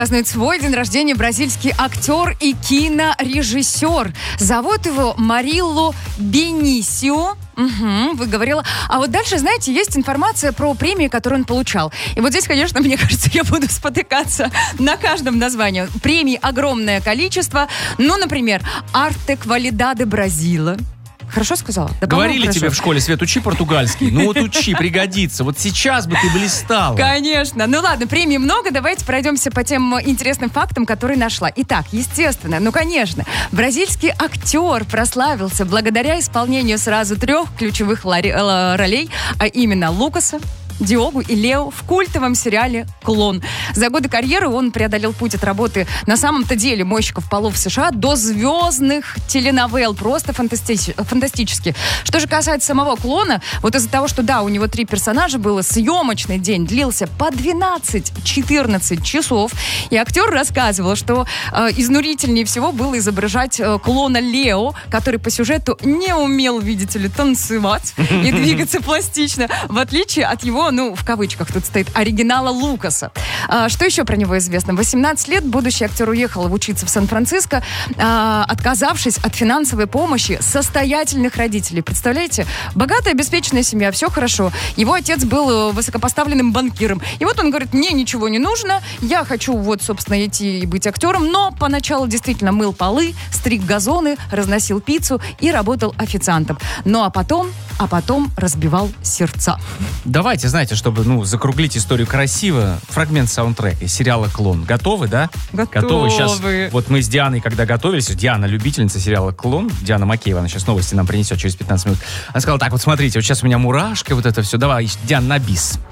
Празднует свой день рождения бразильский актер и кинорежиссер. Зовут его Марилло Бенисио. Вы говорила. А вот дальше, знаете, есть информация про премии, которые он получал. И вот здесь, конечно, мне кажется, я буду спотыкаться на каждом названии. Премий огромное количество. Ну, например, Арте Квалидаде Бразила. Хорошо сказала? Да, говорили хорошо. тебе в школе, Свет, учи португальский. Ну вот учи, пригодится. Вот сейчас бы ты блистала. Конечно. Ну ладно, премий много. Давайте пройдемся по тем интересным фактам, которые нашла. Итак, естественно, конечно, бразильский актер прославился благодаря исполнению сразу 3 ключевых ролей, а именно Лукаса, Диогу и Лео в культовом сериале «Клон». За годы карьеры он преодолел путь от работы на самом-то деле мойщиков полов в США до звездных теленовелл. Просто фантастически. Что же касается самого «Клона», вот из-за того, что, да, у него 3 персонажа было, съемочный день длился по 12-14 часов. И актер рассказывал, что изнурительнее всего было изображать клона Лео, который по сюжету не умел, видите ли, танцевать и двигаться пластично, в отличие от его, в кавычках тут стоит, оригинала Лукаса. Что еще про него известно? В 18 лет будущий актер уехал учиться в Сан-Франциско, отказавшись от финансовой помощи состоятельных родителей. Представляете? Богатая, обеспеченная семья, все хорошо. Его отец был высокопоставленным банкиром. И вот он говорит, мне ничего не нужно, я хочу собственно, идти и быть актером, но поначалу действительно мыл полы, стриг газоны, разносил пиццу и работал официантом. Ну а потом разбивал сердца. Давайте, знаете, чтобы, закруглить историю красиво, фрагмент саундтрека из сериала «Клон». Готовы, да? Готовы. Сейчас, вот мы с Дианой, когда готовились, Диана, любительница сериала «Клон», Диана Макеева, она сейчас новости нам принесет через 15 минут. Она сказала, так, вот смотрите, вот сейчас у меня мурашка, вот это все. Давай, Диана, на бис.